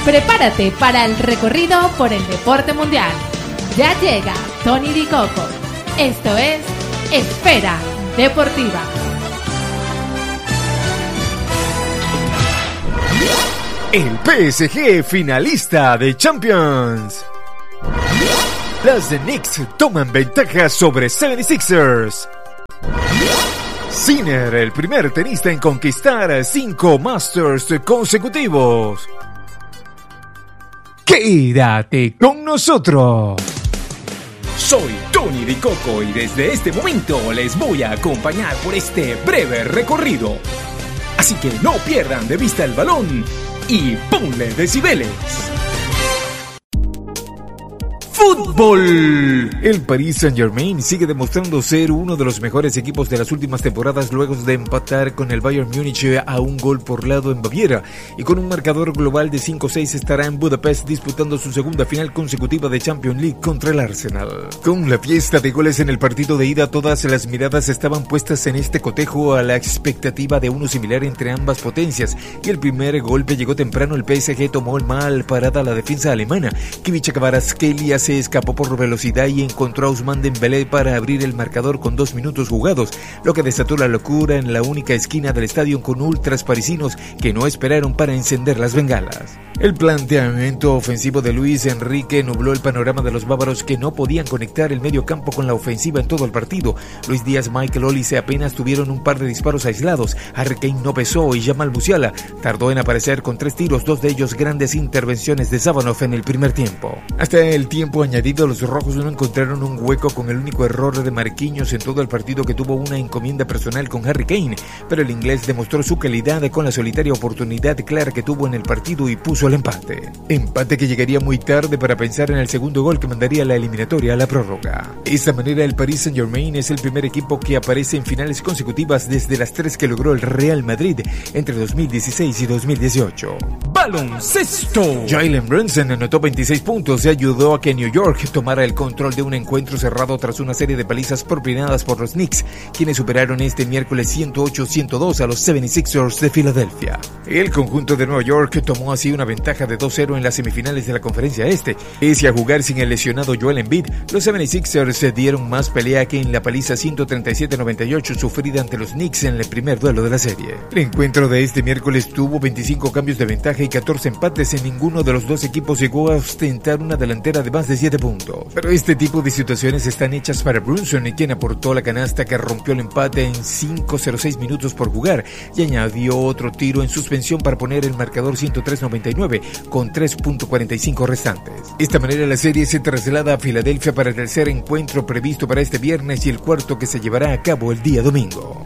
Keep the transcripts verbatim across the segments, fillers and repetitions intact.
Prepárate para el recorrido por el deporte mundial. Ya llega Tony Di Coco. Esto es Esfera Deportiva. El P S G finalista de Champions. Las Knicks toman ventaja sobre setenta y seis ers. Sinner, el primer tenista en conquistar cinco Masters consecutivos. Quédate con nosotros. Soy Tony Di Coco y desde este momento les voy a acompañar por este breve recorrido. Así que no pierdan de vista el balón y ponle decibeles. ¡Fútbol! El Paris Saint-Germain sigue demostrando ser uno de los mejores equipos de las últimas temporadas luego de empatar con el Bayern Múnich a un gol por lado en Baviera, y con un marcador global de cinco seis estará en Budapest disputando su segunda final consecutiva de Champions League contra el Arsenal. Con la fiesta de goles en el partido de ida, todas las miradas estaban puestas en este cotejo a la expectativa de uno similar entre ambas potencias, y el primer golpe llegó temprano. El P S G tomó mal parada la defensa alemana. Kivicha Kvaratskhelia se escapó por velocidad y encontró a Ousmane Dembélé para abrir el marcador con dos minutos jugados, lo que desató la locura en la única esquina del estadio con ultras parisinos que no esperaron para encender las bengalas. El planteamiento ofensivo de Luis Enrique nubló el panorama de los bávaros, que no podían conectar el medio campo con la ofensiva en todo el partido. Luis Díaz, Michael Olise apenas tuvieron un par de disparos aislados. Harry Kane no pesó y Jamal Musiala tardó en aparecer con tres tiros, dos de ellos grandes intervenciones de Sabanov en el primer tiempo. Hasta el tiempo añadido, los rojos no encontraron un hueco, con el único error de Marquinhos en todo el partido, que tuvo una encomienda personal con Harry Kane, pero el inglés demostró su calidad con la solitaria oportunidad clara que tuvo en el partido y puso el empate. Empate que llegaría muy tarde para pensar en el segundo gol que mandaría la eliminatoria a la prórroga. De esta manera, el Paris Saint-Germain es el primer equipo que aparece en finales consecutivas desde las tres que logró el Real Madrid entre dos mil dieciséis y dos mil dieciocho. ¡Baloncesto! Jalen Brunson anotó veintiséis puntos y ayudó a que New York tomara el control de un encuentro cerrado tras una serie de palizas propinadas por los Knicks, quienes superaron este miércoles ciento ocho a ciento dos a los setenta y seis ers de Filadelfia. El conjunto de Nueva York tomó así una ventaja de dos cero en las semifinales de la Conferencia Este. Pese a jugar sin el lesionado Joel Embiid, los setenta y seis ers se dieron más pelea que en la paliza ciento treinta y siete a noventa y ocho sufrida ante los Knicks en el primer duelo de la serie. El encuentro de este miércoles tuvo veinticinco cambios de ventaja y catorce empates. En ninguno de los dos equipos llegó a ostentar una delantera de más de siete puntos. Pero este tipo de situaciones están hechas para Brunson, quien aportó la canasta que rompió el empate en cinco cero seis minutos por jugar y añadió otro tiro en suspensión para poner el marcador ciento tres a noventa y nueve con tres punto cuarenta y cinco restantes. De esta manera, la serie se traslada a Filadelfia para el tercer encuentro previsto para este viernes y el cuarto que se llevará a cabo el día domingo.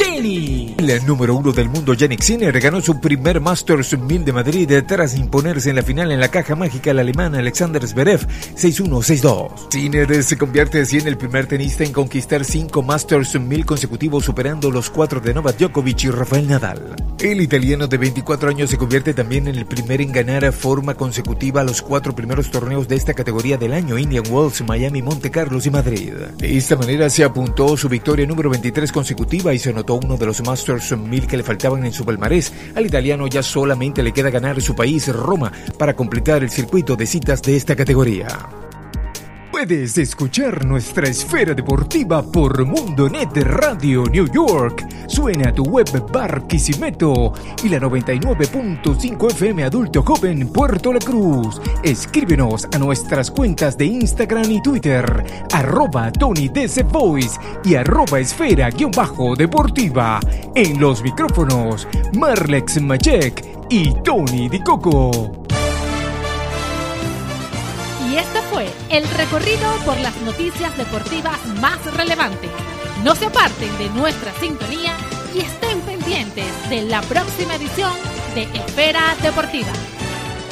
El número uno del mundo, Jannik Sinner, ganó su primer Masters mil de Madrid tras imponerse en la final en la caja mágica al alemán Alexander Zverev seis uno seis dos. Sinner se convierte así en el primer tenista en conquistar cinco Masters mil consecutivos, superando los cuatro de Novak Djokovic y Rafael Nadal. El italiano de veinticuatro años se convierte también en el primer en ganar forma consecutiva los cuatro primeros torneos de esta categoría del año: Indian Wells, Miami, Monte Carlos y Madrid. De esta manera se apuntó su victoria número veintitrés consecutiva y se anotó uno de los Masters mil que le faltaban en su palmarés. Al italiano ya solamente le queda ganar su país, Roma, para completar el circuito de citas de esta categoría. Puedes escuchar nuestra esfera deportiva por Mundonet Radio New York. Suena a tu web Barquisimeto y la noventa y nueve punto cinco F M Adulto Joven Puerto La Cruz. Escríbenos a nuestras cuentas de Instagram y Twitter, arroba Tony D C Voice y arroba esfera guión bajo deportiva. En los micrófonos, Marlex Machek y Tony Di Coco. Y este fue el recorrido por las noticias deportivas más relevantes. No se aparten de nuestra sintonía y estén pendientes de la próxima edición de Esfera Deportiva.